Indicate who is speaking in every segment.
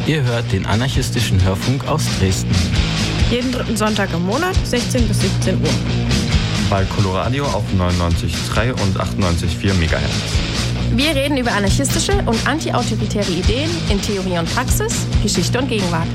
Speaker 1: Ihr hört den anarchistischen Hörfunk aus Dresden.
Speaker 2: Jeden dritten Sonntag im Monat, 16 bis 17 Uhr.
Speaker 3: Bei Coloradio auf 99,3 und 98,4 MHz.
Speaker 2: Wir reden über anarchistische und antiautoritäre Ideen in Theorie und Praxis, Geschichte und Gegenwart.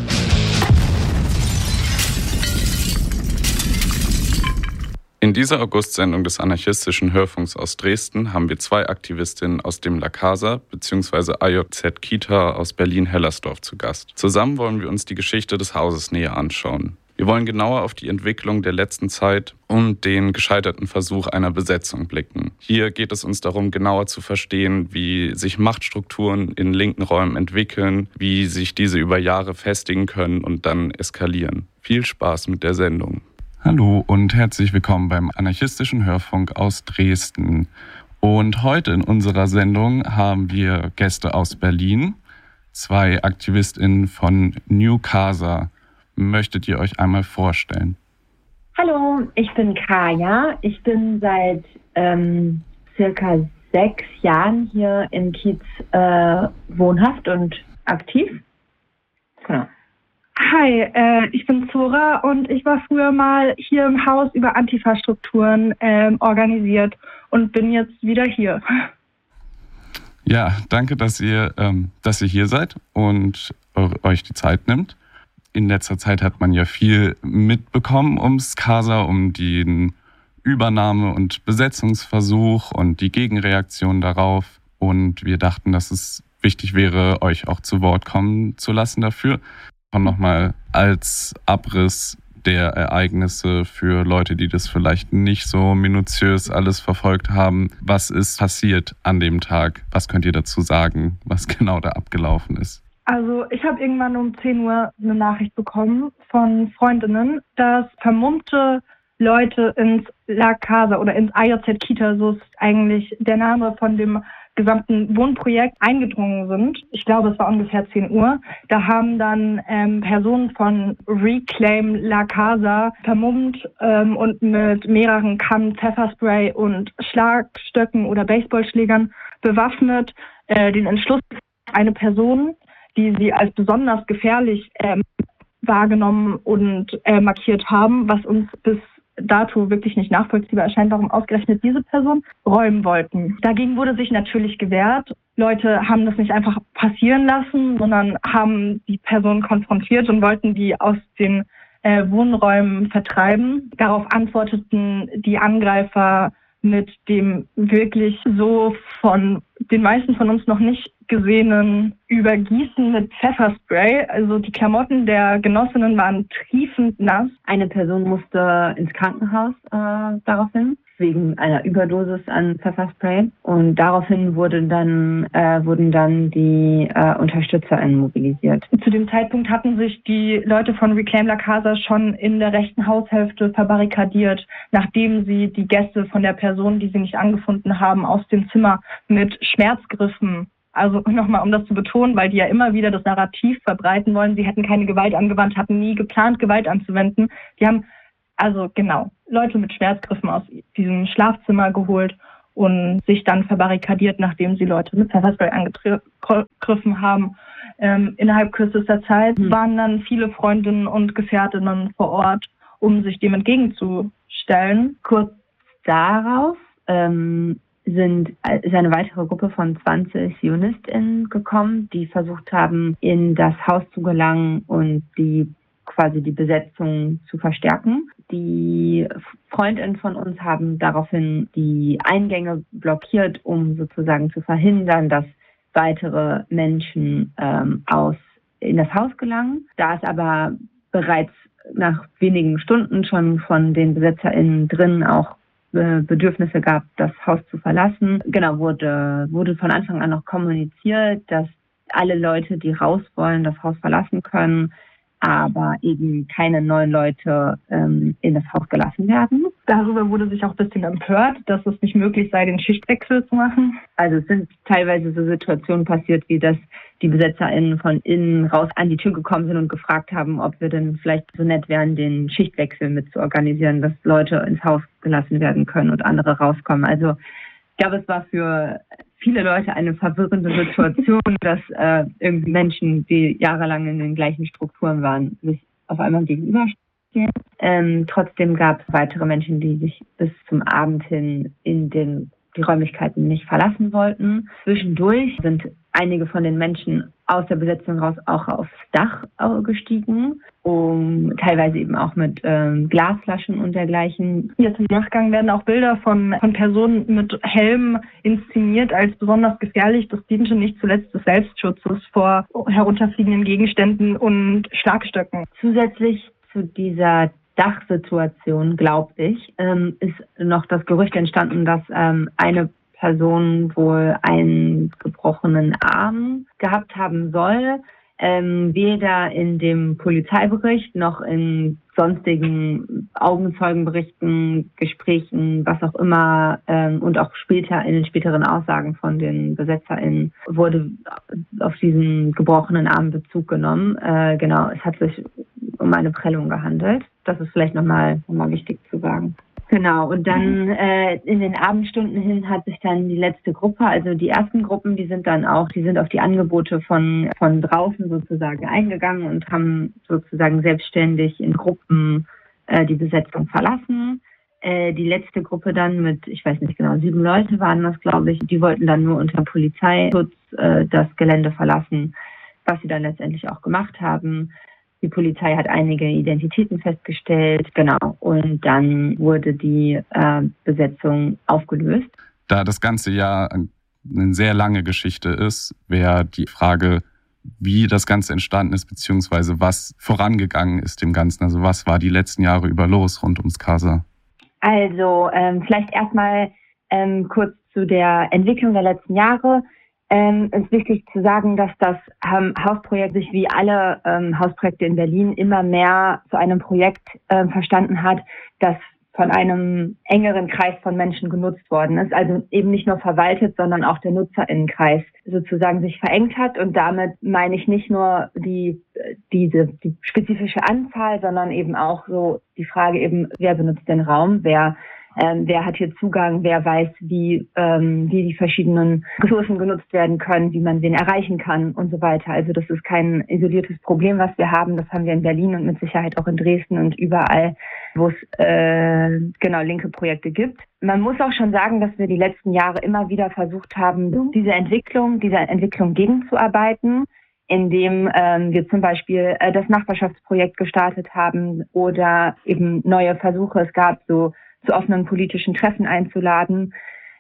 Speaker 4: In dieser August-Sendung des anarchistischen Hörfunks aus Dresden haben wir zwei Aktivistinnen aus dem La Casa bzw. AJZ Kita aus Berlin-Hellersdorf zu Gast. Zusammen wollen wir uns die Geschichte des Hauses näher anschauen. Wir wollen genauer auf die Entwicklung der letzten Zeit und den gescheiterten Versuch einer Besetzung blicken. Hier geht es uns darum, genauer zu verstehen, wie sich Machtstrukturen in linken Räumen entwickeln, wie sich diese über Jahre festigen können und dann eskalieren. Viel Spaß mit der Sendung.
Speaker 5: Hallo und herzlich willkommen beim anarchistischen Hörfunk aus Dresden. Und heute in unserer Sendung haben wir Gäste aus Berlin, zwei AktivistInnen von New Casa. Möchtet ihr euch einmal vorstellen?
Speaker 6: Hallo, ich bin Kaya. Ich bin seit circa 6 Jahren hier im Kiez wohnhaft und aktiv. Genau.
Speaker 7: Hi, ich bin Zora und ich war früher mal hier im Haus über Antifa-Strukturen organisiert und bin jetzt wieder hier.
Speaker 5: Ja, danke, dass ihr hier seid und euch die Zeit nimmt. In letzter Zeit hat man ja viel mitbekommen ums Casa, um den Übernahme- und Besetzungsversuch und die Gegenreaktion darauf. Und wir dachten, dass es wichtig wäre, euch auch zu Wort kommen zu lassen dafür. Und nochmal als Abriss der Ereignisse für Leute, die das vielleicht nicht so minutiös alles verfolgt haben. Was ist passiert an dem Tag? Was könnt ihr dazu sagen, was genau da abgelaufen ist?
Speaker 7: Also ich habe irgendwann um 10 Uhr eine Nachricht bekommen von Freundinnen, dass vermummte Leute ins La Casa oder ins AJZ Kita, so ist eigentlich der Name von dem gesamten Wohnprojekt, eingedrungen sind. Ich glaube, es war ungefähr 10 Uhr. Da haben dann Personen von Reclaim La Casa vermummt und mit mehreren Kannen, Pfefferspray und Schlagstöcken oder Baseballschlägern bewaffnet den Entschluss, eine Person, die sie als besonders gefährlich wahrgenommen und markiert haben, was uns bis dato wirklich nicht nachvollziehbar erscheint, warum ausgerechnet diese Person räumen wollten. Dagegen wurde sich natürlich gewehrt. Leute haben das nicht einfach passieren lassen, sondern haben die Person konfrontiert und wollten die aus den Wohnräumen vertreiben. Darauf antworteten die Angreifer mit dem wirklich so von den meisten von uns noch nicht gesehenen Übergießen mit Pfefferspray. Also die Klamotten der Genossinnen waren triefend nass.
Speaker 6: Eine Person musste ins Krankenhaus daraufhin, wegen einer Überdosis an Pfefferspray. Und daraufhin wurden dann die UnterstützerInnen mobilisiert.
Speaker 7: Zu dem Zeitpunkt hatten sich die Leute von Reclaim La Casa schon in der rechten Haushälfte verbarrikadiert, nachdem sie die Gäste von der Person, die sie nicht angefunden haben, aus dem Zimmer mit Schmerzgriffen, also nochmal, um das zu betonen, weil die ja immer wieder das Narrativ verbreiten wollen, sie hätten keine Gewalt angewandt, hatten nie geplant, Gewalt anzuwenden. Die haben Leute mit Schmerzgriffen aus diesem Schlafzimmer geholt und sich dann verbarrikadiert, nachdem sie Leute mit Pfefferspray angegriffen haben. Innerhalb kürzester Zeit waren dann viele Freundinnen und Gefährtinnen vor Ort, um sich dem entgegenzustellen.
Speaker 6: Kurz darauf ist eine weitere Gruppe von 20 ZionistInnen gekommen, die versucht haben, in das Haus zu gelangen und die Besetzung zu verstärken. Die FreundInnen von uns haben daraufhin die Eingänge blockiert, um sozusagen zu verhindern, dass weitere Menschen in das Haus gelangen. Da es aber bereits nach wenigen Stunden schon von den BesetzerInnen drin auch Bedürfnisse gab, das Haus zu verlassen. Genau, wurde von Anfang an noch kommuniziert, dass alle Leute, die raus wollen, das Haus verlassen können, aber eben keine neuen Leute in das Haus gelassen werden.
Speaker 7: Darüber wurde sich auch ein bisschen empört, dass es nicht möglich sei, den Schichtwechsel zu machen.
Speaker 6: Also es sind teilweise so Situationen passiert, wie dass die BesetzerInnen von innen raus an die Tür gekommen sind und gefragt haben, ob wir denn vielleicht so nett wären, den Schichtwechsel mit zu organisieren, dass Leute ins Haus gelassen werden können und andere rauskommen. Also ich glaube, es war für viele Leute eine verwirrende Situation, dass irgendwie Menschen, die jahrelang in den gleichen Strukturen waren, sich auf einmal gegenüberstehen. Trotzdem gab es weitere Menschen, die sich bis zum Abend hin in die Räumlichkeiten nicht verlassen wollten. Zwischendurch sind einige von den Menschen aus der Besetzung raus auch aufs Dach gestiegen, teilweise eben auch mit Glasflaschen und dergleichen.
Speaker 7: Jetzt im Nachgang werden auch Bilder von Personen mit Helm inszeniert als besonders gefährlich. Das diente nicht zuletzt des Selbstschutzes vor herunterfliegenden Gegenständen und Schlagstöcken.
Speaker 6: Zusätzlich zu dieser Dachsituation, glaube ich, ist noch das Gerücht entstanden, dass eine Person wohl einen gebrochenen Arm gehabt haben soll. Weder in dem Polizeibericht noch in sonstigen Augenzeugenberichten, Gesprächen, was auch immer, und auch später in den späteren Aussagen von den BesetzerInnen wurde auf diesen gebrochenen Arm Bezug genommen. Genau, es hat sich um eine Prellung gehandelt. Das ist vielleicht nochmal wichtig zu sagen. Genau, und dann in den Abendstunden hin hat sich dann die letzte Gruppe, also die ersten Gruppen, die sind auf die Angebote von draußen sozusagen eingegangen und haben sozusagen selbstständig in Gruppen die Besetzung verlassen. Die letzte Gruppe dann mit, ich weiß nicht genau, 7 Leute waren das, glaube ich, die wollten dann nur unter Polizeischutz das Gelände verlassen, was sie dann letztendlich auch gemacht haben. Die Polizei hat einige Identitäten festgestellt, genau, und dann wurde die Besetzung aufgelöst.
Speaker 5: Da das ganze Jahr eine sehr lange Geschichte ist, wäre die Frage, wie das Ganze entstanden ist, beziehungsweise was vorangegangen ist dem Ganzen. Also was war die letzten Jahre über los rund ums CASA?
Speaker 6: Also vielleicht erstmal kurz zu der Entwicklung der letzten Jahre. Es ist wichtig zu sagen, dass das Hausprojekt sich wie alle Hausprojekte in Berlin immer mehr zu einem Projekt verstanden hat, das von einem engeren Kreis von Menschen genutzt worden ist. Also eben nicht nur verwaltet, sondern auch der NutzerInnenkreis sozusagen sich verengt hat. Und damit meine ich nicht nur die spezifische Anzahl, sondern eben auch so die Frage eben, wer benutzt den Raum, wer hat hier Zugang, wer weiß, wie die verschiedenen Ressourcen genutzt werden können, wie man wen erreichen kann und so weiter. Also das ist kein isoliertes Problem, was wir haben. Das haben wir in Berlin und mit Sicherheit auch in Dresden und überall, wo es linke Projekte gibt. Man muss auch schon sagen, dass wir die letzten Jahre immer wieder versucht haben, dieser Entwicklung gegenzuarbeiten, indem wir zum Beispiel das Nachbarschaftsprojekt gestartet haben oder eben neue Versuche. Es gab so zu offenen politischen Treffen einzuladen.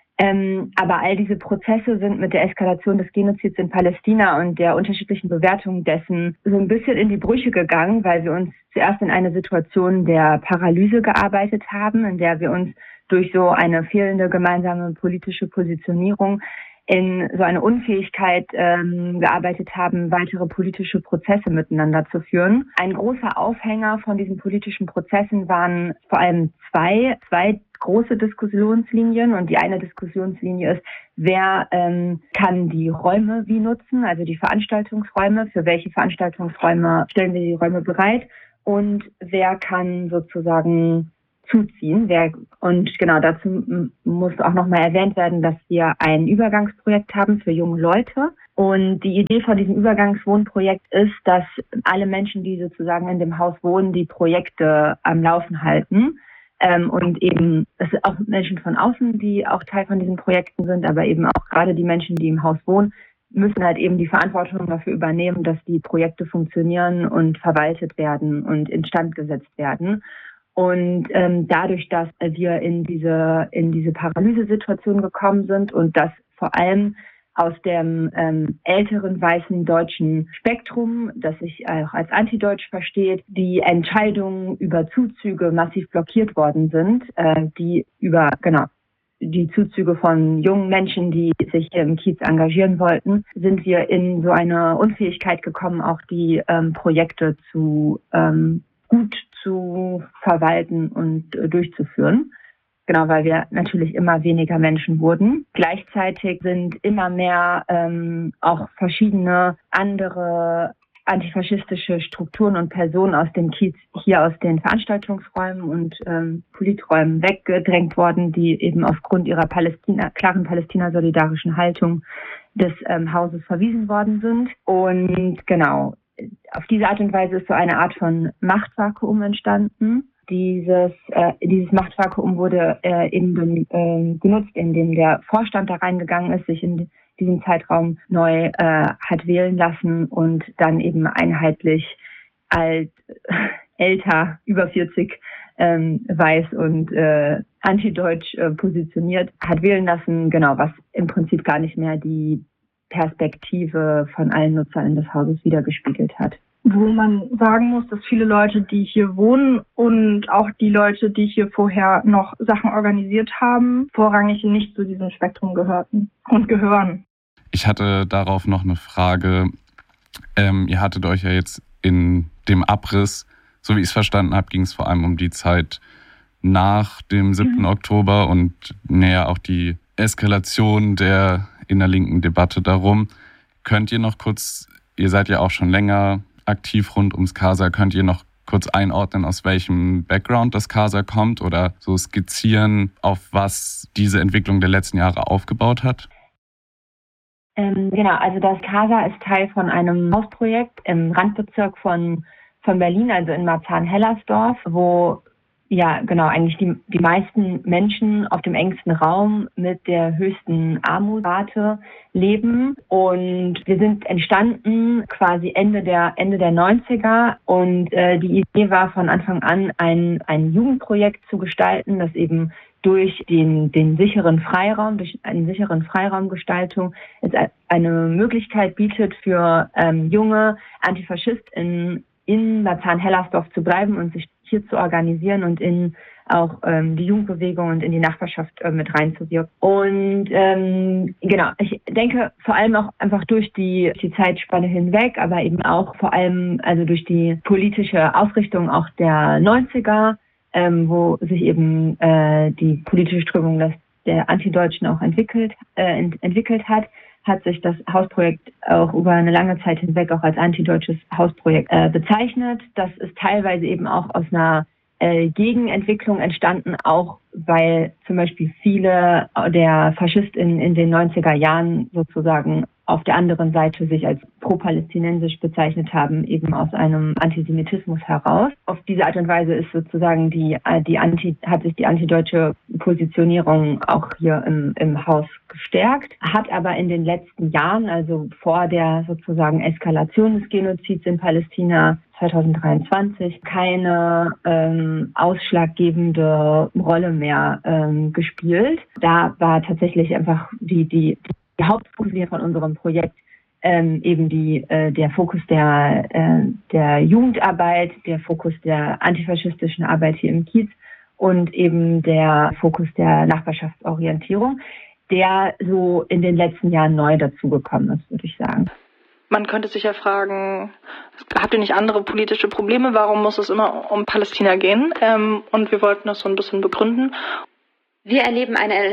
Speaker 6: Aber all diese Prozesse sind mit der Eskalation des Genozids in Palästina und der unterschiedlichen Bewertung dessen so ein bisschen in die Brüche gegangen, weil wir uns zuerst in eine Situation der Paralyse gearbeitet haben, in der wir uns durch so eine fehlende gemeinsame politische Positionierung in so eine Unfähigkeit gearbeitet haben, weitere politische Prozesse miteinander zu führen. Ein großer Aufhänger von diesen politischen Prozessen waren vor allem zwei große Diskussionslinien. Und die eine Diskussionslinie ist, wer kann die Räume wie nutzen, also die Veranstaltungsräume, für welche Veranstaltungsräume stellen wir die Räume bereit und wer kann sozusagen zuziehen. Und genau dazu muss auch nochmal erwähnt werden, dass wir ein Übergangsprojekt haben für junge Leute. Und die Idee von diesem Übergangswohnprojekt ist, dass alle Menschen, die sozusagen in dem Haus wohnen, die Projekte am Laufen halten. Und eben, es sind auch Menschen von außen, die auch Teil von diesen Projekten sind, aber eben auch gerade die Menschen, die im Haus wohnen, müssen halt eben die Verantwortung dafür übernehmen, dass die Projekte funktionieren und verwaltet werden und instand gesetzt werden. Und dadurch, dass wir in diese Paralysesituation gekommen sind und dass vor allem aus dem älteren weißen deutschen Spektrum, das sich auch als antideutsch versteht, die Entscheidungen über Zuzüge massiv blockiert worden sind, die Zuzüge von jungen Menschen, die sich im Kiez engagieren wollten, sind wir in so eine Unfähigkeit gekommen, auch die Projekte gut zu verwalten und durchzuführen. Genau, weil wir natürlich immer weniger Menschen wurden. Gleichzeitig sind immer mehr auch verschiedene andere antifaschistische Strukturen und Personen aus dem Kiez hier aus den Veranstaltungsräumen und Politräumen weggedrängt worden, die eben aufgrund ihrer klaren palästina-solidarischen Haltung des Hauses verwiesen worden sind. Und genau, auf diese Art und Weise ist so eine Art von Machtvakuum entstanden. Dieses Machtvakuum wurde eben genutzt, indem der Vorstand da reingegangen ist, sich in diesem Zeitraum neu hat wählen lassen und dann eben einheitlich als älter, über 40, weiß und antideutsch positioniert hat wählen lassen, genau, was im Prinzip gar nicht mehr die Perspektive von allen Nutzern des Hauses widergespiegelt hat.
Speaker 7: Wo man sagen muss, dass viele Leute, die hier wohnen und auch die Leute, die hier vorher noch Sachen organisiert haben, vorrangig nicht zu diesem Spektrum gehörten und gehören.
Speaker 5: Ich hatte darauf noch eine Frage. Ihr hattet euch ja jetzt in dem Abriss, so wie ich es verstanden habe, ging es vor allem um die Zeit nach dem 7. Oktober und näher auch die Eskalation der innerlinken Debatte darum. Könnt ihr noch kurz, ihr seid ja auch schon länger aktiv rund ums CASA, könnt ihr noch kurz einordnen, aus welchem Background das CASA kommt oder so skizzieren, auf was diese Entwicklung der letzten Jahre aufgebaut hat?
Speaker 6: Genau, also das CASA ist Teil von einem Hausprojekt im Randbezirk von Berlin, also in Marzahn-Hellersdorf, wo ja genau eigentlich die meisten Menschen auf dem engsten Raum mit der höchsten Armutsrate leben. Und wir sind entstanden quasi Ende der 90er und die Idee war von Anfang an ein Jugendprojekt zu gestalten, das eben durch den sicheren Freiraum, durch eine sicheren Freiraumgestaltung es eine Möglichkeit bietet für junge AntifaschistInnen in Marzahn-Hellersdorf zu bleiben und sich hier zu organisieren und in auch die Jugendbewegung und in die Nachbarschaft mit reinzuwirken. Und genau, ich denke vor allem auch einfach durch die Zeitspanne hinweg, aber eben auch vor allem also durch die politische Ausrichtung auch der 90er, wo sich eben die politische Strömung der Antideutschen auch entwickelt hat sich das Hausprojekt auch über eine lange Zeit hinweg auch als antideutsches Hausprojekt bezeichnet. Das ist teilweise eben auch aus einer Gegenentwicklung entstanden, auch weil zum Beispiel viele der FaschistInnen in den 90er Jahren sozusagen auf der anderen Seite sich als pro-palästinensisch bezeichnet haben, eben aus einem Antisemitismus heraus. Auf diese Art und Weise ist sozusagen hat sich die antideutsche Positionierung auch hier im Haus gestärkt, hat aber in den letzten Jahren, also vor der sozusagen Eskalation des Genozids in Palästina 2023, keine ausschlaggebende Rolle mehr gespielt. Da war tatsächlich einfach die Hauptfokussierung von unserem Projekt eben der Fokus der Jugendarbeit, der Fokus der antifaschistischen Arbeit hier im Kiez und eben der Fokus der Nachbarschaftsorientierung, der so in den letzten Jahren neu dazugekommen ist, würde ich sagen.
Speaker 7: Man könnte sich ja fragen, habt ihr nicht andere politische Probleme? Warum muss es immer um Palästina gehen? Und wir wollten das so ein bisschen begründen.
Speaker 8: Wir erleben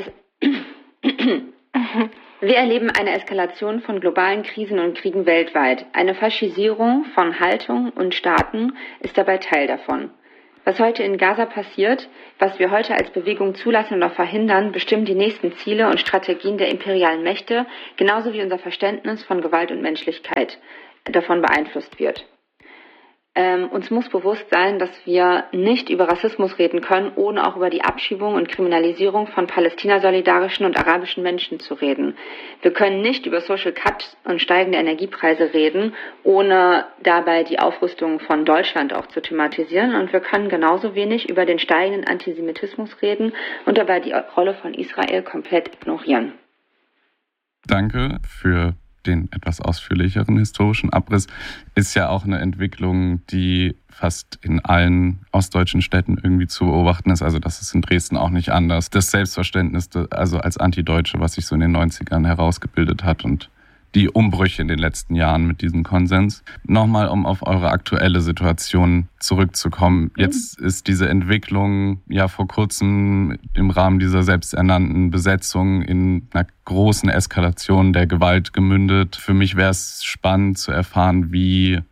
Speaker 8: eine Eskalation von globalen Krisen und Kriegen weltweit. Eine Faschisierung von Haltung und Staaten ist dabei Teil davon. Was heute in Gaza passiert, was wir heute als Bewegung zulassen oder verhindern, bestimmt die nächsten Ziele und Strategien der imperialen Mächte, genauso wie unser Verständnis von Gewalt und Menschlichkeit davon beeinflusst wird. Uns muss bewusst sein, dass wir nicht über Rassismus reden können, ohne auch über die Abschiebung und Kriminalisierung von palästina-solidarischen und arabischen Menschen zu reden. Wir können nicht über Social Cuts und steigende Energiepreise reden, ohne dabei die Aufrüstung von Deutschland auch zu thematisieren. Und wir können genauso wenig über den steigenden Antisemitismus reden und dabei die Rolle von Israel komplett ignorieren.
Speaker 5: Danke für den etwas ausführlicheren historischen Abriss. Ist ja auch eine Entwicklung, die fast in allen ostdeutschen Städten irgendwie zu beobachten ist. Also das ist in Dresden auch nicht anders. Das Selbstverständnis, also als Antideutsche, was sich so in den 90ern herausgebildet hat und die Umbrüche in den letzten Jahren mit diesem Konsens. Nochmal, um auf eure aktuelle Situation zurückzukommen. Jetzt ist diese Entwicklung ja vor kurzem im Rahmen dieser selbsternannten Besetzung in einer großen Eskalation der Gewalt gemündet. Für mich wäre es spannend zu erfahren, wie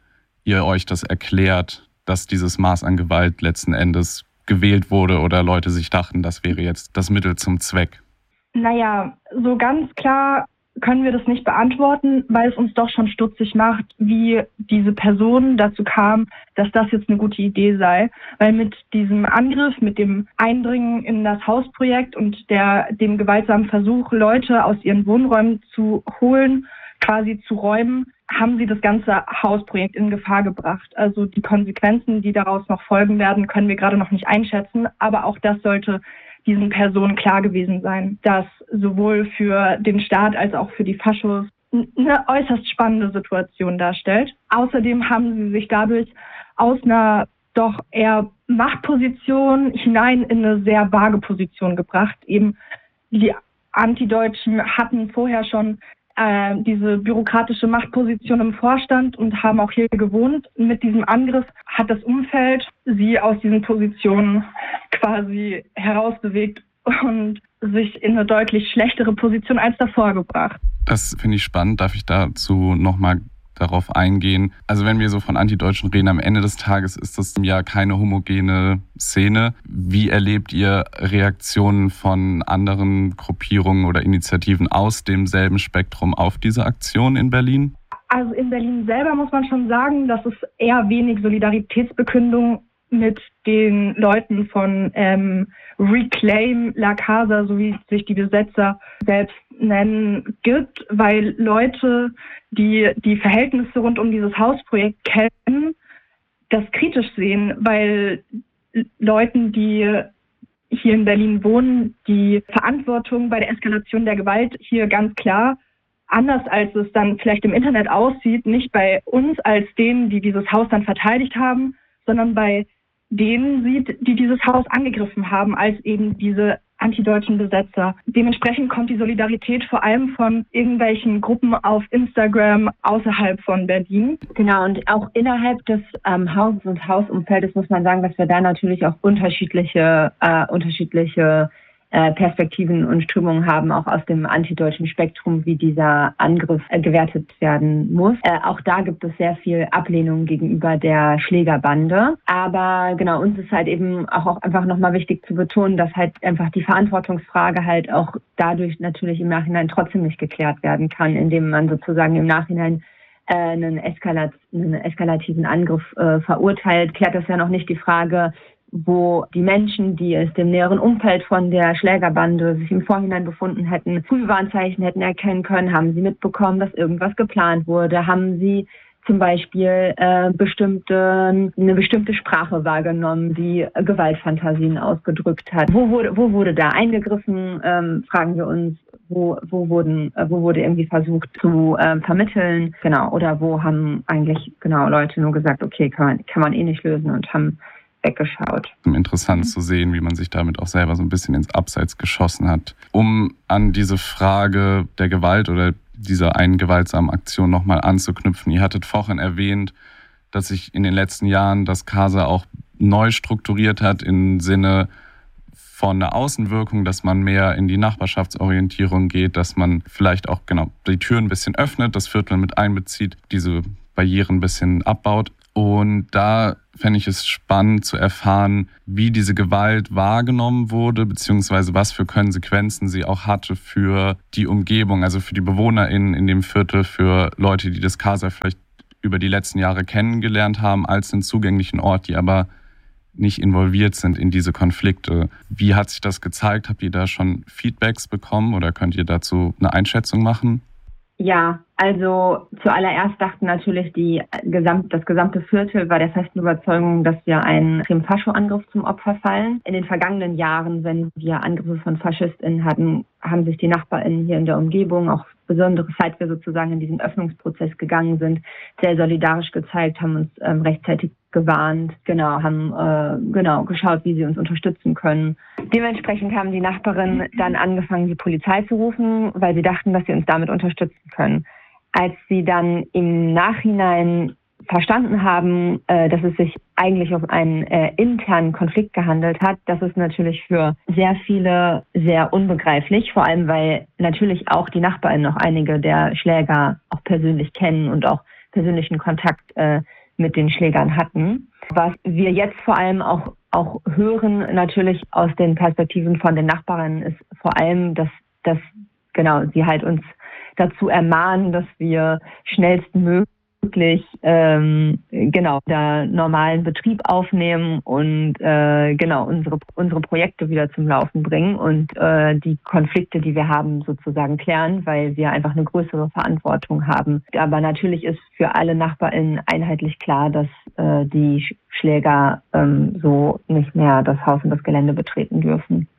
Speaker 5: ihr euch das erklärt, dass dieses Maß an Gewalt letzten Endes gewählt wurde oder Leute sich dachten, das wäre jetzt das Mittel zum Zweck?
Speaker 7: Naja, so ganz klar können wir das nicht beantworten, weil es uns doch schon stutzig macht, wie diese Person dazu kam, dass das jetzt eine gute Idee sei. Weil mit diesem Angriff, mit dem Eindringen in das Hausprojekt und dem gewaltsamen Versuch, Leute aus ihren Wohnräumen zu holen, quasi zu räumen, haben sie das ganze Hausprojekt in Gefahr gebracht. Also die Konsequenzen, die daraus noch folgen werden, können wir gerade noch nicht einschätzen. Aber auch das sollte diesen Personen klar gewesen sein, dass sowohl für den Staat als auch für die Faschos eine äußerst spannende Situation darstellt. Außerdem haben sie sich dadurch aus einer doch eher Machtposition hinein in eine sehr vage Position gebracht. Eben die Antideutschen hatten vorher schon diese bürokratische Machtposition im Vorstand und haben auch hier gewohnt. Mit diesem Angriff hat das Umfeld sie aus diesen Positionen quasi herausbewegt und sich in eine deutlich schlechtere Position als davor gebracht.
Speaker 5: Das finde ich spannend. Darf ich dazu nochmal darauf eingehen? Also wenn wir so von Antideutschen reden, am Ende des Tages ist das ja keine homogene Szene. Wie erlebt ihr Reaktionen von anderen Gruppierungen oder Initiativen aus demselben Spektrum auf diese Aktion in Berlin?
Speaker 7: Also in Berlin selber muss man schon sagen, dass es eher wenig Solidaritätsbekündung mit den Leuten von Reclaim La Casa, so wie sich die Besetzer selbst nennen, gibt, weil Leute, die die Verhältnisse rund um dieses Hausprojekt kennen, das kritisch sehen, weil Leuten, die hier in Berlin wohnen, die Verantwortung bei der Eskalation der Gewalt hier ganz klar, anders als es dann vielleicht im Internet aussieht, nicht bei uns als denen, die dieses Haus dann verteidigt haben, sondern bei denen sieht, die dieses Haus angegriffen haben, als eben diese antideutschen Besetzer. Dementsprechend kommt die Solidarität vor allem von irgendwelchen Gruppen auf Instagram außerhalb von Berlin.
Speaker 6: Genau, und auch innerhalb des Hauses und Hausumfeldes muss man sagen, dass wir da natürlich auch unterschiedliche Perspektiven und Strömungen haben, auch aus dem antideutschen Spektrum, wie dieser Angriff gewertet werden muss. Auch da gibt es sehr viel Ablehnung gegenüber der Schlägerbande. Aber genau, uns ist halt eben auch einfach nochmal wichtig zu betonen, dass halt einfach die Verantwortungsfrage halt auch dadurch natürlich im Nachhinein trotzdem nicht geklärt werden kann, indem man sozusagen im Nachhinein einen eskalativen Angriff verurteilt, klärt das ja noch nicht die Frage, wo die Menschen, die aus dem näheren Umfeld von der Schlägerbande sich im Vorhinein befunden hätten, Frühwarnzeichen hätten erkennen können, haben sie mitbekommen, dass irgendwas geplant wurde, haben sie zum Beispiel eine bestimmte Sprache wahrgenommen, die Gewaltfantasien ausgedrückt hat. Wo wurde da eingegriffen, fragen wir uns. Wo wurde irgendwie versucht zu vermitteln, genau, oder wo haben eigentlich Leute nur gesagt, okay, kann man eh nicht lösen und haben weggeschaut.
Speaker 5: Interessant zu sehen, wie man sich damit auch selber so ein bisschen ins Abseits geschossen hat. Um an diese Frage der Gewalt oder dieser einen gewaltsamen Aktion nochmal anzuknüpfen. Ihr hattet vorhin erwähnt, dass sich in den letzten Jahren das CASA auch neu strukturiert hat im Sinne von einer Außenwirkung, dass man mehr in die Nachbarschaftsorientierung geht, dass man vielleicht auch die Türen ein bisschen öffnet, das Viertel mit einbezieht, diese Barrieren ein bisschen abbaut. Und da fände ich es spannend zu erfahren, wie diese Gewalt wahrgenommen wurde, beziehungsweise was für Konsequenzen sie auch hatte für die Umgebung, also für die BewohnerInnen in dem Viertel, für Leute, die das CASA vielleicht über die letzten Jahre kennengelernt haben als einen zugänglichen Ort, die aber nicht involviert sind in diese Konflikte. Wie hat sich das gezeigt? Habt ihr da schon Feedbacks bekommen oder könnt ihr dazu eine Einschätzung machen?
Speaker 6: Ja, also zuallererst dachten natürlich das gesamte Viertel war der festen Überzeugung, dass wir einen Fascho-Angriff zum Opfer fallen. In den vergangenen Jahren, wenn wir Angriffe von FaschistInnen hatten, haben sich die NachbarInnen hier in der Umgebung, auch besonders seit wir sozusagen in diesen Öffnungsprozess gegangen sind, sehr solidarisch gezeigt, haben uns rechtzeitig gewarnt, haben geschaut, wie sie uns unterstützen können. Dementsprechend haben die Nachbarinnen dann angefangen, die Polizei zu rufen, weil sie dachten, dass sie uns damit unterstützen können. Als sie dann im Nachhinein verstanden haben, dass es sich eigentlich um einen internen Konflikt gehandelt hat, das ist natürlich für sehr viele sehr unbegreiflich, vor allem weil natürlich auch die NachbarInnen noch einige der Schläger auch persönlich kennen und auch persönlichen Kontakt mit den Schlägern hatten. Was wir jetzt vor allem auch hören, natürlich aus den Perspektiven von den Nachbarn, ist vor allem, dass sie halt uns dazu ermahnen, dass wir schnellstmöglich da normalen Betrieb aufnehmen und unsere Projekte wieder zum Laufen bringen und die Konflikte, die wir haben, sozusagen klären, weil wir einfach eine größere Verantwortung haben. Aber natürlich ist für alle NachbarInnen einheitlich klar, dass die Schläger so nicht mehr das Haus und das Gelände betreten dürfen.